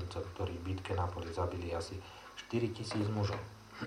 filištíncov, ktorí v bitke na poli zabili asi 4000 mužov.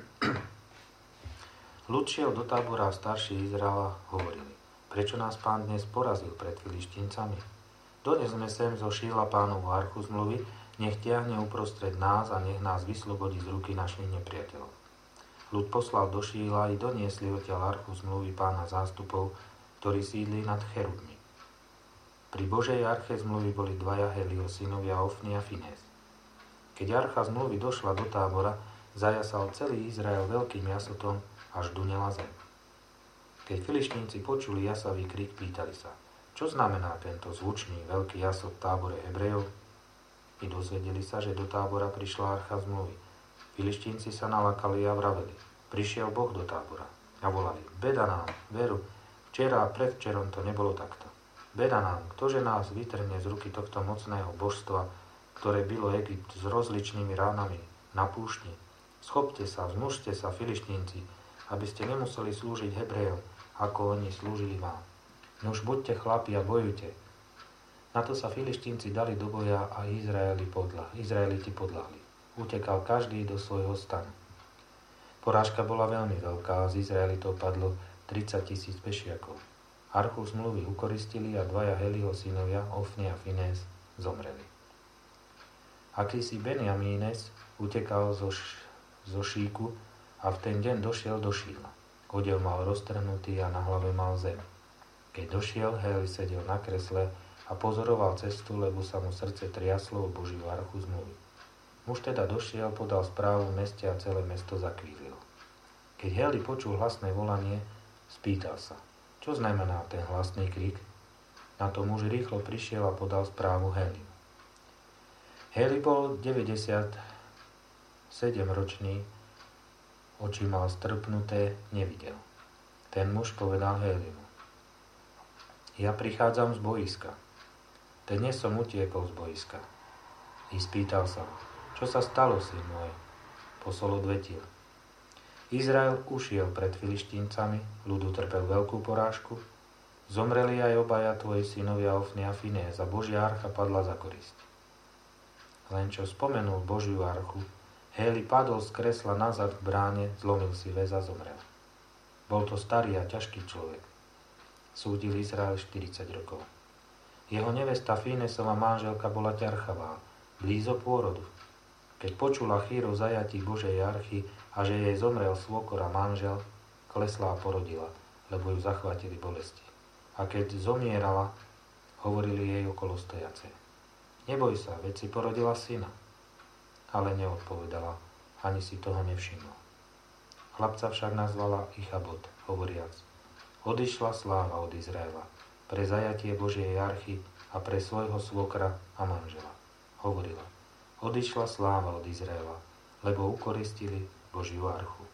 Ľud šiel do tábora a starší Izraela hovorili: prečo nás Pán dnes porazil pred filištíncami? Donesme sem zo Šíla Pánovu archu zmluvy, nech tiahne uprostred nás a nech nás vyslobodí z ruky našich nepriateľov. Ľud poslal do Šíla i doniesli odtiaľ archu zmluvy Pána zástupov, ktorí sídli nad cherubmi. Pri Božej arche zmluvy boli dvaja Heliho synovia Ofni a Finés. Keď archa zmluvy došla do tábora, zajasal celý Izrael veľkým jasotom, až dunela zem. Keď filištínci počuli jasavý krik, pýtali sa: čo znamená tento zvučný veľký jasot v tábore Hebrejov? I dozvedeli sa, že do tábora prišla archa zmluvy. Filištínci sa nalakali a vraveli: prišiel Boh do tábora. A volali: beda nám, veru, včera a predvčerom to nebolo takto. Beda nám, ktože nás vytrhne z ruky tohto mocného božstva, ktoré bylo Egypt s rozličnými ránami na púšti. Schopte sa, vzmužte sa, filištínci, aby ste nemuseli slúžiť Hebrejom, ako oni slúžili vám. Nuž buďte chlapi a bojujte. Na to sa filištínci dali do boja a Izraeliti podľahli. Utekal každý do svojho stanu. Porážka bola veľmi veľká a z Izraelitov padlo 30 000 pešiakov. Archu zmluvy ukoristili a dvaja Heliho synovia, Ofni a Finés, zomreli. Akýsi Benjamínes utekal zo Šíku a v ten deň došiel do Šíla. Odev mal roztrhnutý a na hlave mal zem. Keď došiel, Heli sedel na kresle a pozoroval cestu, lebo sa mu srdce triaslo o Božiu archu zmluvy. Muž teda došiel, podal správu v meste a celé mesto zakvílilo. Keď Heli počul hlasné volanie, spýtal sa: čo znamená ten hlasný krik? Na to muž rýchlo prišiel a podal správu Helimu. Heli bol 97-ročný, oči mal strpnuté, nevidel. Ten muž povedal Helimu: ja prichádzam z boiska. Dnes som utiekol z boiska. I spýtal sa: čo sa stalo, syn môj? Posol odvetil: Izrael ušiel pred filištíncami, ľud utrpel veľkú porážku, zomreli aj obaja tvoji synovia Ofni a Finés a Božia archa padla za korisť. Len čo spomenul Božiu archu, Heli padol z kresla nazad k bráne, zlomil si väz a zomrel. Bol to starý a ťažký človek. Súdil Izrael 40 rokov. Jeho nevesta Finésova manželka bola ťarchavá, blízo pôrodu. Keď počula chýru zajatí Božej archy a že jej zomrel svokor a manžel, klesla a porodila, lebo ju zachvátili bolesti. A keď zomierala, hovorili jej okolo stojace: neboj sa, veď si porodila syna. Ale neodpovedala, ani si toho nevšimla. Chlapca však nazvala Ichabod, hovoriac: odišla sláva od Izraela pre zajatie Božej archy a pre svojho svokra a manžela. Hovorila: odišla sláva od Izraela, lebo ukoristili Božiu archu.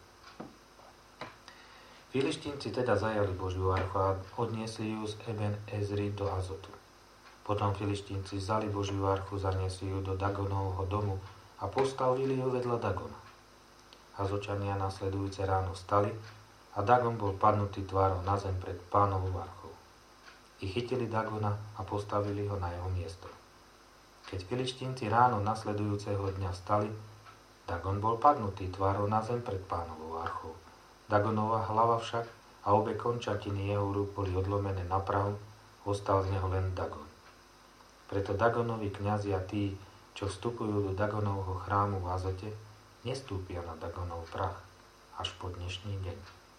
Filištínci teda zajali Božiu archu a odniesli ju z Eben Ezri do Azotu. Potom Filištínci vzali Božiu archu, zaniesli ju do Dagonovho domu a postavili ju vedľa Dagona. Azočania nasledujúce ráno vstali a Dagon bol padnutý tvárou na zem pred Pánovou archou. I chytili Dagona a postavili ho na jeho miesto. Keď Filištínci ráno nasledujúceho dňa vstali, Dagon bol padnutý tvárou na zem pred Pánovou archou. Dagonova hlava však a obe končatiny jeho rúk boli odlomené na prahu, ostal z neho len Dagon. Preto Dagonovi kňazi a tí, čo vstupujú do Dagonovho chrámu v Azote, nestúpia na Dagonov prach až po dnešný deň.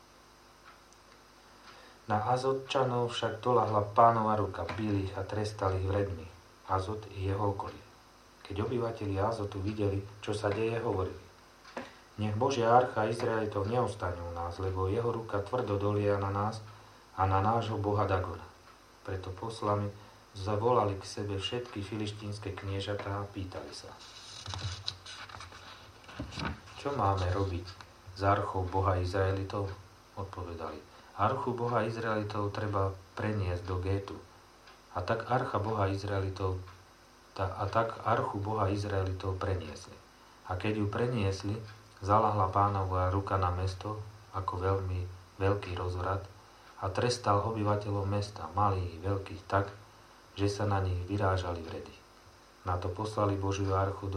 Na Azotčanov však doľahla Pánova ruka, bili ich a trestali ich vredmi, Azot i jeho okolie. Keď obyvatelia Azotu videli, čo sa deje, hovorili: nech Božia archa Izraelitov neostane u nás, lebo jeho ruka tvrdo dolia na nás a na nášho boha Dagona. Preto poslami zavolali k sebe všetky filištínske kniežatá a pýtali sa: čo máme robiť s archou boha Izraelitov? Odpovedali: archu boha Izraelitov treba preniesť do Gétu. A tak archu boha Izraelitov preniesli. A keď ju preniesli, zalahla Pánova ruka na mesto ako veľmi veľký rozvrat a trestal obyvateľov mesta, malých i veľkých, tak, že sa na nich vyrážali vredy. Na to poslali Božiu archu do